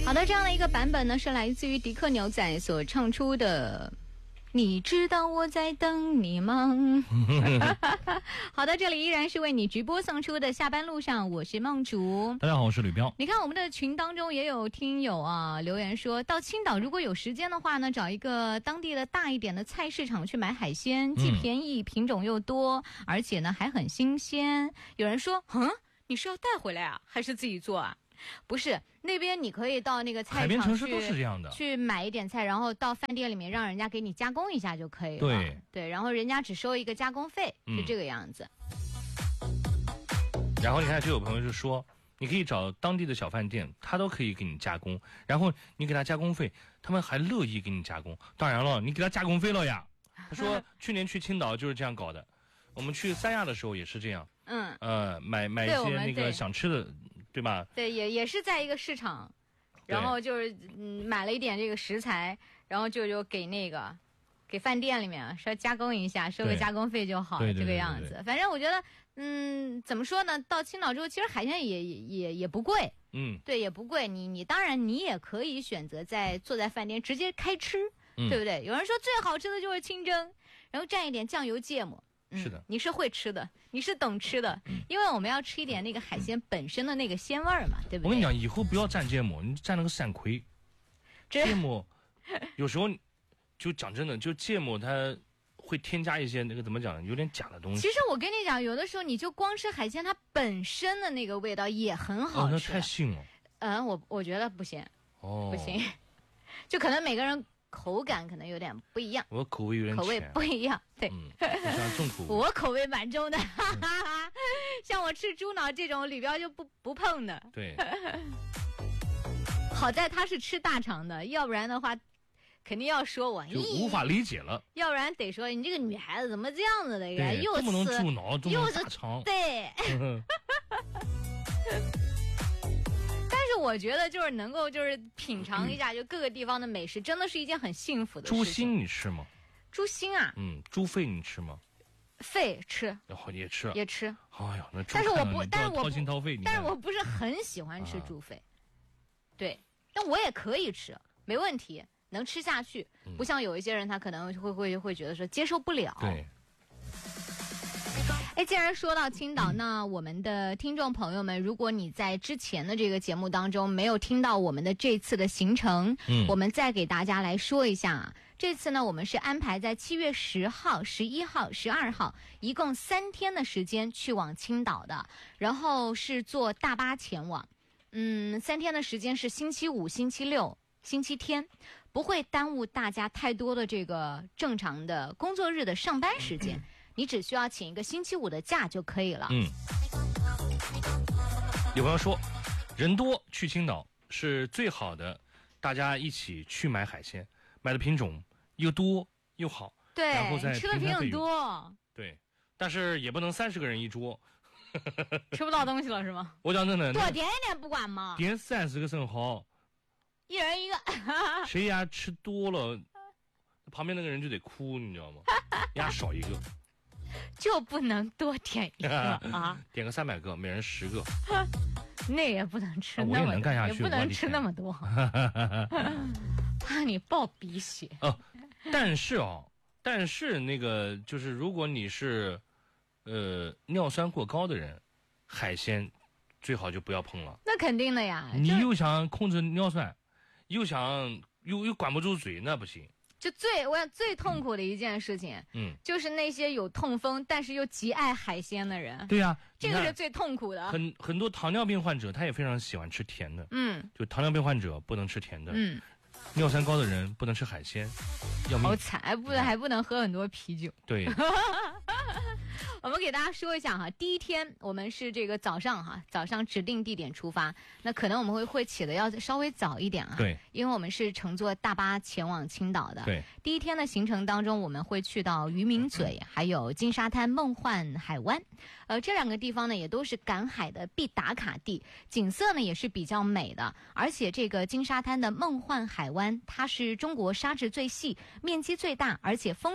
好的，这样的一个版本呢，是来自于迪克牛仔所唱出的。你知道我在等你吗？好的，这里依然是为你直播送出的下班路上，我是梦竹。 大家好，我是吕彪。 你看我们的群当中也有听友啊留言说，到青岛如果有时间的话呢，找一个当地的大一点的菜市场去买海鲜，既便宜品种又多，而且呢还很新鲜。有人说，你是要带回来啊，还是自己做啊？不是，那边你可以到那个菜场海边城市都是这样的， 去买一点菜，然后到饭店里面让人家给你加工一下就可以了。对，然后人家只收一个加工费，是这个样子。 然后你看，就有朋友就说，你可以找当地的小饭店，他都可以给你加工，然后你给他加工费，他们还乐意给你加工。当然了，你给他加工费了呀。他说去年去青岛就是这样搞的，我们去三亚的时候也是这样。买一些那个想吃的。对吧？对，也是在一个市场，然后就是买了一点这个食材，然后就给饭店里面说加工一下，收个加工费就好了，这个样子。反正我觉得，怎么说呢？到青岛之后，其实海鲜也不贵，对，也不贵。你当然你也可以选择坐在饭店直接开吃，对不对？有人说最好吃的就是清蒸，然后蘸一点酱油芥末。 是的， 你是会吃的，你是懂吃的，因为我们要吃一点那个海鲜本身的那个鲜味儿嘛，对不对？ 我跟你讲，以后不要蘸芥末，你蘸那个山葵。芥末有时候就讲真的，就芥末它会添加一些那个怎么讲，有点假的东西。 其实我跟你讲，有的时候你就光吃海鲜，它本身的那个味道也很好吃。 那太腥了。 我觉得不行。不行，就可能每个人。口感可能有点不一样， 我口味有点口味不一样，对， 重口味。 我口味蛮重的，像我吃猪脑这种，吕彪就不碰的。 对， 好在他是吃大肠的，要不然的话，肯定要说我就无法理解了。 要不然得说你这个女孩子怎么这样子的呀？又这么能猪脑，这么能大肠， 对。但是我觉得就是能够就是品尝一下就各个地方的美食，真的是一件很幸福的事情。 猪心你吃吗？ 猪心啊？ 猪肺你吃吗？ 肺吃， 也吃。哎呀，那但是我不是很喜欢吃猪肺。对，但我也可以吃，没问题，能吃下去。不像有一些人他可能会觉得说接受不了。 对。 既然说到青岛，那我们的听众朋友们，如果你在之前的这个节目当中没有听到我们的这次的行程，我们再给大家来说一下。这次呢，我们是安排在7月10号、11号、12号，一共3天的时间去往青岛的，然后是坐大巴前往。3天的时间是星期五、星期六、星期天，不会耽误大家太多的这个正常的工作日的上班时间。你只需要请一个星期五的假就可以了。 有朋友说，人多去青岛是最好的，大家一起去买海鲜，买的品种又多又好， 对， 然后再吃的品种多， 对，但是也不能30个人一桌， 吃不到东西了是吗？ 我讲真的， 多点一点不管吗？ 点30个生蚝， 一人一个， 谁呀吃多了，旁边那个人就得哭，你知道吗？呀少一个。 就不能多点一个啊？ 点个300个，每人10个， 那也不能吃那么多， 我也能干下去， 也不能吃那么多，怕你爆鼻血。 但是那个就是，如果你是尿酸过高的人，海鲜最好就不要碰了。 那肯定的呀， 你又想控制尿酸，又管不住嘴，那不行。 就最痛苦的一件事情，就是那些有痛风但是又极爱海鲜的人。 对呀， 这个是最痛苦的。 很多糖尿病患者他也非常喜欢吃甜的，就糖尿病患者不能吃甜的，尿酸高的人不能吃海鲜，要命。 好惨，还不能喝很多啤酒。 对。 我们给大家说一下哈，第一天我们是这个早上指定地点出发，那可能我们会起的要稍微早一点啊， 对， 因为我们是乘坐大巴前往青岛的。 对， 第一天的行程当中，我们会去到渔民嘴，还有金沙滩梦幻海湾，这2个地方呢也都是赶海的必打卡地，景色呢也是比较美的，而且这个金沙滩的梦幻海湾，它是中国沙质最细、面积最大，而且风景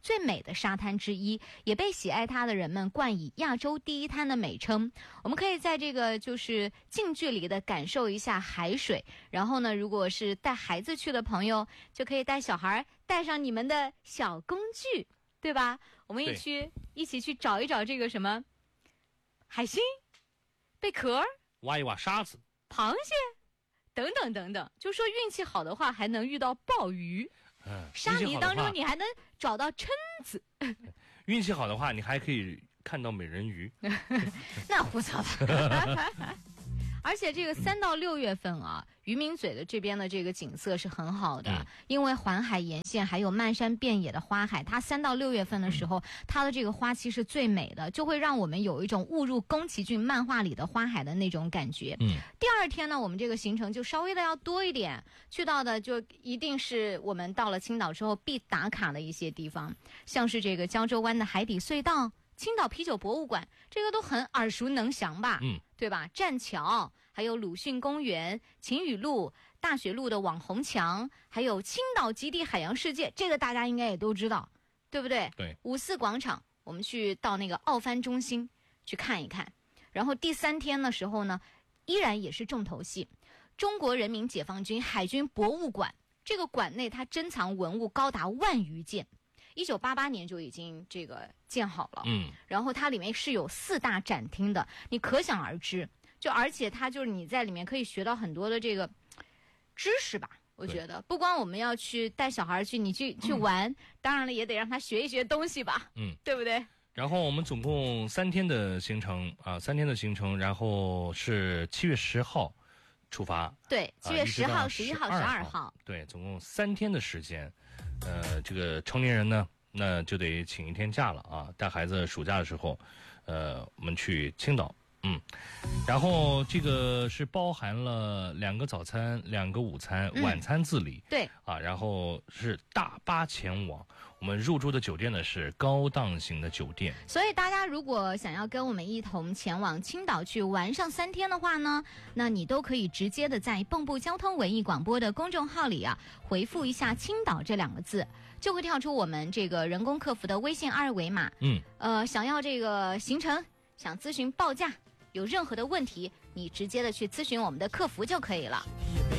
最美的沙滩之一，也被喜爱它的人们冠以亚洲第一滩的美称。我们可以在这个就是近距离的感受一下海水，然后呢，如果是带孩子去的朋友，就可以带小孩带上你们的小工具，对吧？我们一起去找一找这个什么海星、贝壳、 挖一挖沙子、 螃蟹等等等等。就说运气好的话，还能遇到鲍鱼。沙泥当中你还能找到蛏子。 运气好的话，你还可以看到美人鱼。 那胡诌的。而且这个3到6月份啊，渔民嘴的这边的这个景色是很好的，因为环海沿线还有漫山遍野的花海，它3到6月份的时候，它的这个花期是最美的，就会让我们有一种误入宫崎骏漫画里的花海的那种感觉。第二天呢，我们这个行程就稍微的要多一点，去到的就一定是我们到了青岛之后必打卡的一些地方，像是这个胶州湾的海底隧道、青岛啤酒博物馆，这个都很耳熟能详吧？对吧？栈桥，还有鲁迅公园、秦语路、大学路的网红墙，还有青岛极地海洋世界，这个大家应该也都知道，对不对？ 对。 5四广场，我们去到那个奥帆中心去看一看。然后第3天的时候呢，依然也是重头戏，中国人民解放军海军博物馆，这个馆内它珍藏文物高达1万余件。1988年就已经这个建好了，然后它里面是有4大展厅的，你可想而知，而且它就是你在里面可以学到很多的这个知识吧。我觉得不光我们要去带小孩去，你去玩，当然了也得让他学一学东西吧，对不对？ 然后我们总共3天的行程啊，3天的行程，然后是7月10号出发， 对，7月10号、11号、12号， 对，总共3天的时间。这个成年人呢，那就得请1天假了啊。带孩子暑假的时候，我们去青岛，然后这个是包含了2个早餐、2个午餐，晚餐自理， 对啊，然后是大巴前往。我们入住的酒店呢是高档型的酒店， 所以大家如果想要跟我们一同前往青岛去玩上3天的话呢，那你都可以直接的在蚌埠交通文艺广播的公众号里啊，回复一下青岛这2个字，就会跳出我们这个人工客服的微信2维码。想要这个行程，想咨询报价，有任何的问题，你直接的去咨询我们的客服就可以了。